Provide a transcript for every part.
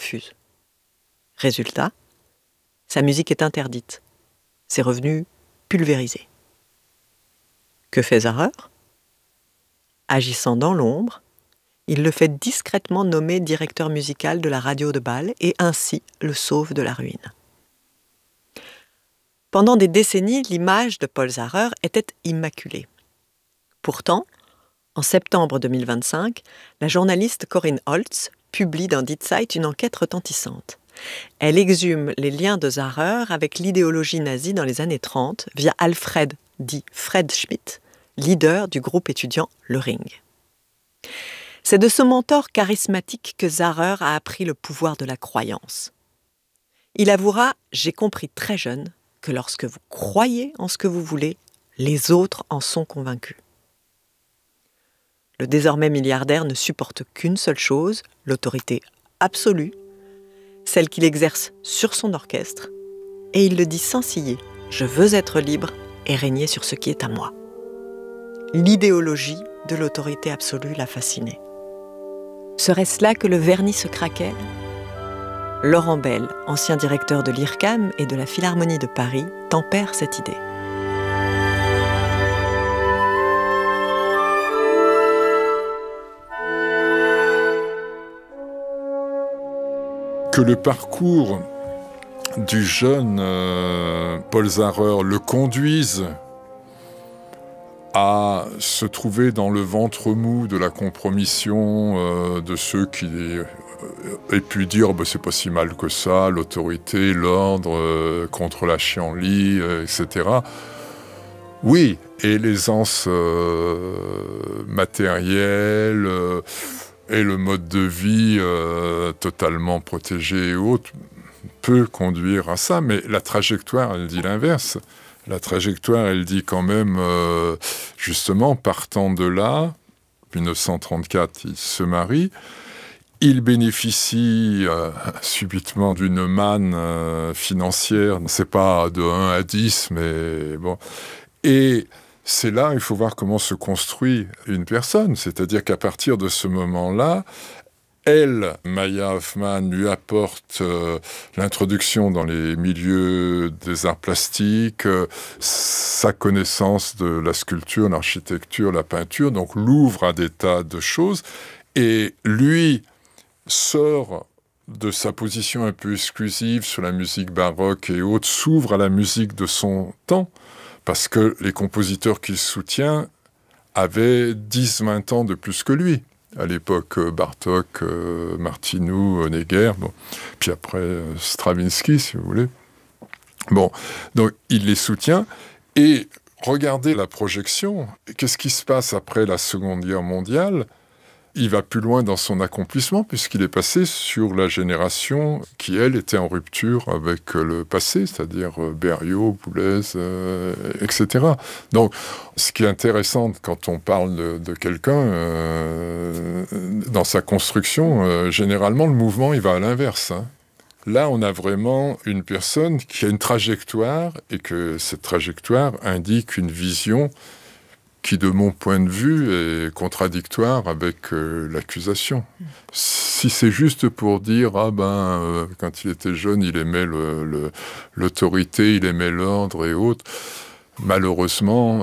refuse. Résultat, sa musique est interdite. Ses revenus pulvérisés. Que fait Zahrer ? Agissant dans l'ombre, il le fait discrètement nommer directeur musical de la radio de Bâle et ainsi le sauve de la ruine. Pendant des décennies, l'image de Paul Zahrer était immaculée. Pourtant, en septembre 2025, la journaliste Corinne Holtz publie dans Die Zeit une enquête retentissante. Elle exhume les liens de Zahrer avec l'idéologie nazie dans les années 30 via Alfred, dit Fred Schmidt, leader du groupe étudiant Le Ring. C'est de ce mentor charismatique que Zahrer a appris le pouvoir de la croyance. Il avouera « J'ai compris très jeune que lorsque vous croyez en ce que vous voulez, les autres en sont convaincus. » Le désormais milliardaire ne supporte qu'une seule chose, l'autorité absolue, celle qu'il exerce sur son orchestre, et il le dit sans ciller, « Je veux être libre et régner sur ce qui est à moi. » L'idéologie de l'autorité absolue l'a fasciné. Serait-ce là que le vernis se craquait ? Laurent Bell, ancien directeur de l'IRCAM et de la Philharmonie de Paris, tempère cette idée. Que le parcours du jeune Paul Zahrer le conduise à se trouver dans le ventre mou de la compromission de ceux qui aient pu dire c'est pas si mal que ça, l'autorité, l'ordre, contre la chienlit, etc. Oui, et l'aisance matérielle et le mode de vie totalement protégé et autres peut conduire à ça, mais la trajectoire, elle dit l'inverse. La trajectoire, elle dit quand même, justement, partant de là, 1934, il se marie, il bénéficie subitement d'une manne financière, c'est pas de 1 à 10, mais bon. Et c'est là, il faut voir comment se construit une personne, c'est-à-dire qu'à partir de ce moment-là, elle, Maya Hoffman, lui apporte l'introduction dans les milieux des arts plastiques, sa connaissance de la sculpture, l'architecture, la peinture, donc l'ouvre à des tas de choses, et lui sort de sa position un peu exclusive sur la musique baroque et autres, s'ouvre à la musique de son temps, parce que les compositeurs qu'il soutient avaient 10-20 ans de plus que lui. À l'époque, Bartók, Martinou, Honegger, bon. Puis après Stravinsky, si vous voulez. Bon, donc il les soutient. Et regardez la projection. Qu'est-ce qui se passe après la Seconde Guerre mondiale ? Il va plus loin dans son accomplissement, puisqu'il est passé sur la génération qui, elle, était en rupture avec le passé, c'est-à-dire Berlioz, Boulez, etc. Donc, ce qui est intéressant quand on parle de quelqu'un, dans sa construction, généralement, le mouvement, il va à l'inverse. Hein. Là, on a vraiment une personne qui a une trajectoire, et que cette trajectoire indique une vision qui, de mon point de vue, est contradictoire avec l'accusation. Si c'est juste pour dire, quand il était jeune, il aimait l'autorité, il aimait l'ordre et autres, malheureusement,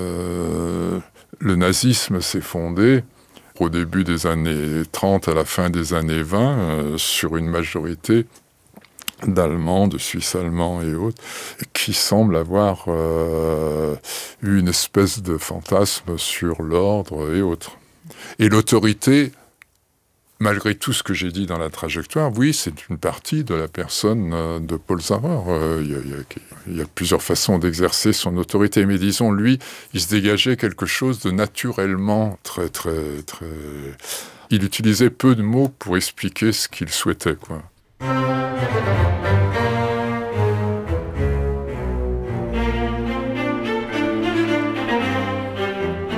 le nazisme s'est fondé au début des années 30, à la fin des années 20, sur une majorité d'Allemands, de Suisses allemands et autres, qui semblent avoir eu une espèce de fantasme sur l'ordre et autres. Et l'autorité, malgré tout ce que j'ai dit dans la trajectoire, oui, c'est une partie de la personne de Paul Zahrer. Il y a plusieurs façons d'exercer son autorité, mais disons, lui, il se dégageait quelque chose de naturellement très, très, très... Il utilisait peu de mots pour expliquer ce qu'il souhaitait, quoi.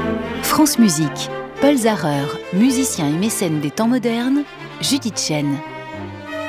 France Musique, Paul Zahrer, musicien et mécène des temps modernes, Judith Chen.